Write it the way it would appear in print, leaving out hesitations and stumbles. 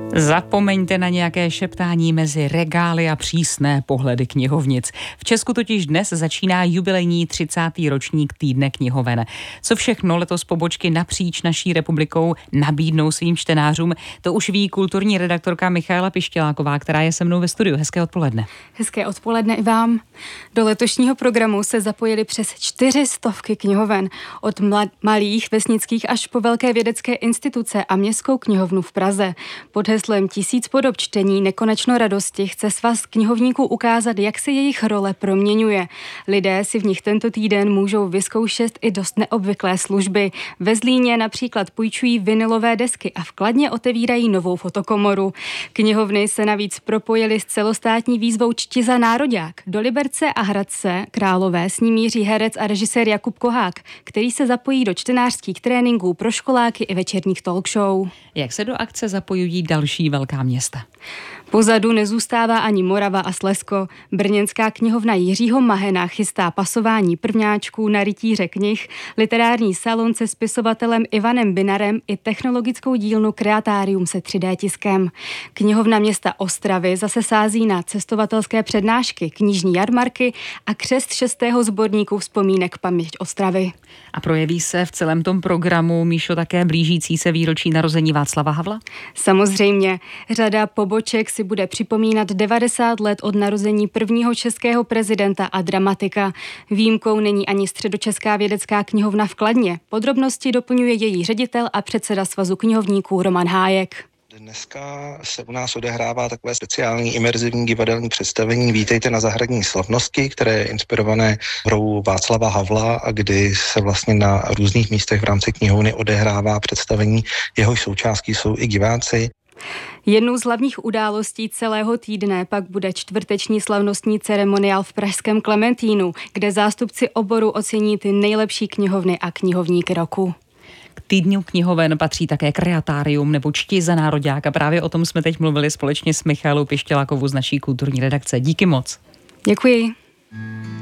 Zapomeňte na nějaké šeptání mezi regály a přísné pohledy knihovnic. V Česku totiž dnes začíná jubilejní 30. ročník Týdne knihoven. Co všechno letos pobočky napříč naší republikou nabídnou svým čtenářům, to už ví kulturní redaktorka Michaela Pištěláková, která je se mnou ve studiu. Hezké odpoledne. Hezké odpoledne i vám. Do letošního programu se zapojili přes 400 knihoven. Od malých vesnických až po velké vědecké instituce a městskou knihovnu v Praze. Pod heslem 1000 podob čtení nekonečno radosti chce Svaz knihovníků ukázat, jak se jejich role proměňuje. Lidé si v nich tento týden můžou vyzkoušet i dost neobvyklé služby. Ve Zlíně například půjčují vinylové desky a v Kladně otevírají novou fotokomoru. Knihovny se navíc propojily s celostátní výzvou Čti za nároďák. Do Liberce a Hradce Králové s ním míří herec a režisér Jakub Kohák, který se zapojí do čtenářských tréninků pro školáky i večerních talk show. Jak se do akce zapojují další velká města? Pozadu nezůstává ani Morava a Slezsko. Brněnská knihovna Jiřího Mahena chystá pasování prvňáčků na rytíře knih, literární salon se spisovatelem Ivanem Binarem i technologickou dílnu Kreatárium se 3D tiskem. Knihovna města Ostravy zase sází na cestovatelské přednášky, knižní jarmarky a křest 6. sborníku vzpomínek Paměť Ostravy. A projeví se v celém tom programu, Míšo, také blížící se výročí narození Václava Havla? Samozřejmě. Řada poboček si bude připomínat 90 let od narození prvního českého prezidenta a dramatika. Výjimkou není ani Středočeská vědecká knihovna v Kladně. Podrobnosti doplňuje její ředitel a předseda Svazu knihovníků Roman Hájek. Dneska se u nás odehrává takové speciální imerzivní divadelní představení Vítejte na zahradní slavnosti, které je inspirované hrou Václava Havla a kdy se vlastně na různých místech v rámci knihovny odehrává představení, jehož součástí jsou i diváci. Jednou z hlavních událostí celého týdne pak bude čtvrteční slavnostní ceremoniál v pražském Klementínu, kde zástupci oboru ocení ty nejlepší knihovny a knihovníky roku. K týdnu knihoven patří také Kreatárium nebo Čti za nároďák a právě o tom jsme teď mluvili společně s Michaelou Pištělákovou z naší kulturní redakce. Díky moc. Děkuji.